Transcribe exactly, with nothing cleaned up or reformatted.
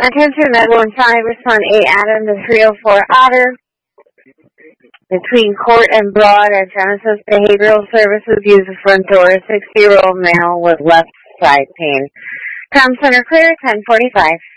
Attention, Med one five, respond eight Adam to three oh four Otter. Between Court and Broad at Genesis Behavioral Services, use the front door, sixty-year-old male with left side pain. Tom Center clear, ten forty-five.